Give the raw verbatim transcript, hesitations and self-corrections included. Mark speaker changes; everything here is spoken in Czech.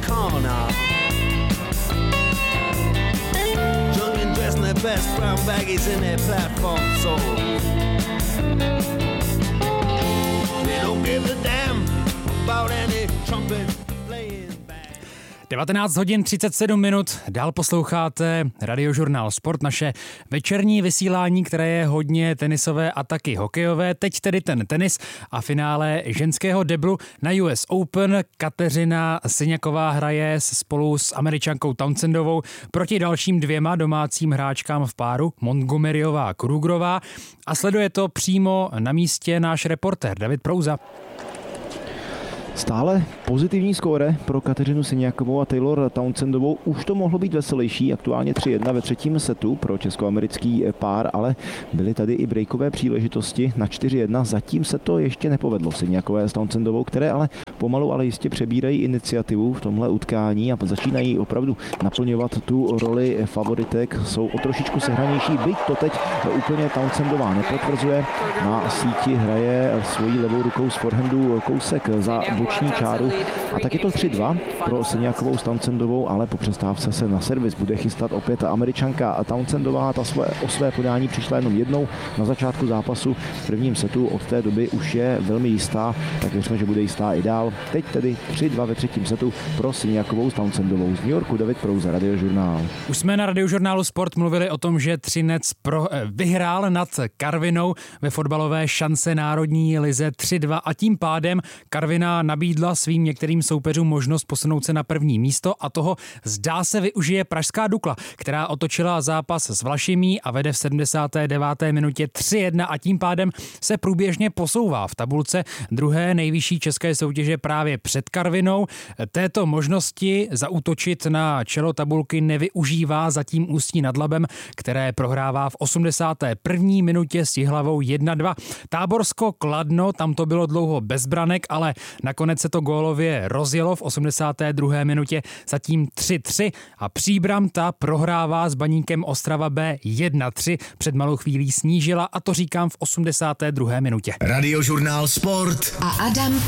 Speaker 1: corner. Drunk and dressed in their best brown baggies in their platform soles. They don't give a damn about any trumpet playing band.
Speaker 2: devatenáct hodin třicet sedm minut, dál posloucháte Radiožurnál Sport, naše večerní vysílání, které je hodně tenisové a taky hokejové. Teď tedy ten tenis a finále ženského deblu na U S Open. Kateřina Siniaková hraje spolu s Američankou Townsendovou proti dalším dvěma domácím hráčkám v páru, Montgomeryová a Krugerová, a sleduje to přímo na místě náš reportér David Prouza.
Speaker 3: Stále pozitivní skóre pro Kateřinu Siniakovou a Taylor Townsendovou. Už to mohlo být veselější, aktuálně tři jedna ve třetím setu pro českoamerický pár, ale byly tady i breakové příležitosti na čtyři jedna. Zatím se to ještě nepovedlo Siniakové s Townsendovou, které ale pomalu, ale jistě přebírají iniciativu v tomhle utkání a začínají opravdu naplňovat tu roli favoritek. Jsou o trošičku sehranější, byť to teď úplně Townsendová nepotvrzuje. Na síti hraje svojí levou rukou z forehandu kousek za boční čáru. A tak je to tři dva pro Siniakovou s Townsendovou, ale po přestávce se na servis bude chystat opět Američanka Townsendová. Ta své, o své podání přišla jenom jednou na začátku zápasu v prvním setu. Od té doby už je velmi jistá, tak věřme, že bude jistá i dál. Teď tedy tři dva ve třetím setu pro Siniakovou s Townsendovou. Z New Yorku David Prouza, Radiožurnál.
Speaker 2: Už jsme na Radiožurnálu Sport mluvili o tom, že Třinec pro, vyhrál nad Karvinou ve fotbalové šance národní lize tři dva a tím pádem Karviná nabídla svým některým soupeřům možnost posunout se na první místo a toho zdá se využije pražská Dukla, která otočila zápas s Vlašimí a vede v sedmdesáté deváté minutě tři jedna a tím pádem se průběžně posouvá v tabulce druhé nejvyšší české soutěže právě před Karvinou. Této možnosti zaútočit na čelo tabulky nevyužívá zatím Ústí nad Labem, které prohrává v osmdesáté první minutě s Jihlavou jedna dva. Táborsko Kladno, tam to bylo dlouho bez branek, ale nakonec se to gólově rozjelo v osmdesáté druhé minutě zatím tři tři a Příbram ta prohrává s Baníkem Ostrava B jedna tři, před malou chvílí snížila a to říkám v osmdesáté druhé minutě.
Speaker 4: Radiožurnál Sport
Speaker 5: a Adam